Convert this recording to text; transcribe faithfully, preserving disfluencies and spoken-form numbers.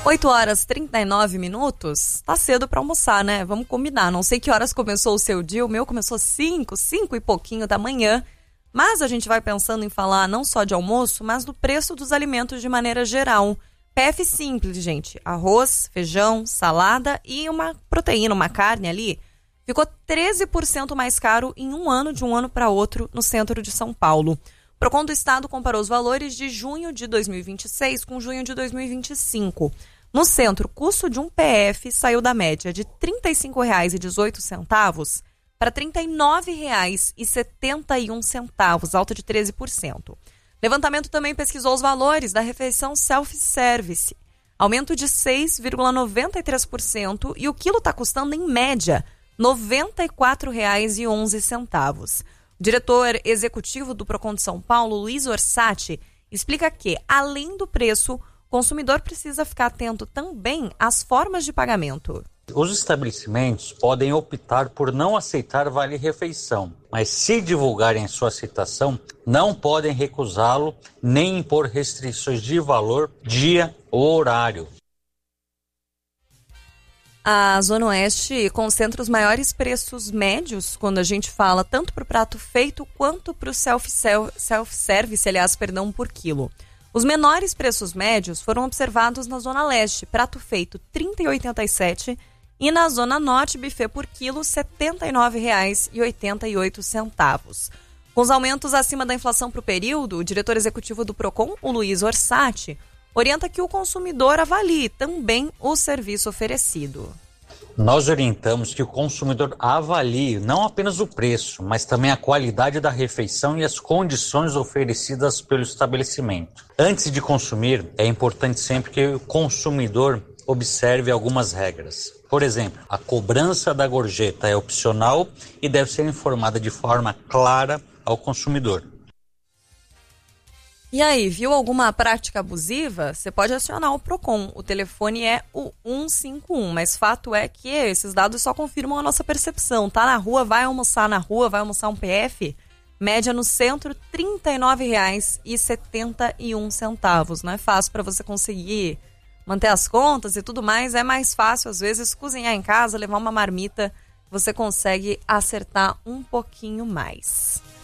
oito horas e trinta e nove minutos, tá cedo pra almoçar, né? Vamos combinar. Não sei que horas começou o seu dia, o meu começou cinco, cinco e pouquinho da manhã. Mas a gente vai pensando em falar não só de almoço, mas do preço dos alimentos de maneira geral. P F simples, gente. Arroz, feijão, salada e uma proteína, uma carne ali. Ficou treze por cento mais caro em um ano, de um ano para outro, no centro de São Paulo. O Procon do Estado comparou os valores de junho de dois mil e vinte e seis com junho de dois mil e vinte e cinco. No centro, o custo de um P F saiu da média de trinta e cinco reais e dezoito centavos para trinta e nove reais e setenta e um centavos, alta de treze por cento. Levantamento também pesquisou os valores da refeição self-service, aumento de seis vírgula noventa e três por cento, e o quilo está custando, em média, noventa e quatro reais e onze centavos. O diretor executivo do Procon de São Paulo, Luiz Orsatti, explica que, além do preço, o consumidor precisa ficar atento também às formas de pagamento. Os estabelecimentos podem optar por não aceitar vale-refeição, mas se divulgarem sua aceitação, não podem recusá-lo nem impor restrições de valor, dia ou horário. A Zona Oeste concentra os maiores preços médios quando a gente fala tanto para o prato feito quanto para o self-service, aliás, perdão, por quilo. Os menores preços médios foram observados na Zona Leste, prato feito trinta reais e oitenta e sete centavos, e na Zona Norte, buffet por quilo, setenta e nove reais e oitenta e oito centavos. Com os aumentos acima da inflação para o período, o diretor executivo do Procon, o Luiz Orsatti, orienta que o consumidor avalie também o serviço oferecido. Nós orientamos que o consumidor avalie não apenas o preço, mas também a qualidade da refeição e as condições oferecidas pelo estabelecimento. Antes de consumir, é importante sempre que o consumidor observe algumas regras. Por exemplo, a cobrança da gorjeta é opcional e deve ser informada de forma clara ao consumidor. E aí, viu alguma prática abusiva? Você pode acionar o Procon. O telefone é o um cinco um, mas fato é que esses dados só confirmam a nossa percepção. Tá na rua, vai almoçar na rua, vai almoçar um P F? Média no centro, trinta e nove reais e setenta e um centavos. Não é fácil para você conseguir manter as contas e tudo mais. É mais fácil, às vezes, cozinhar em casa, levar uma marmita. Você consegue acertar um pouquinho mais.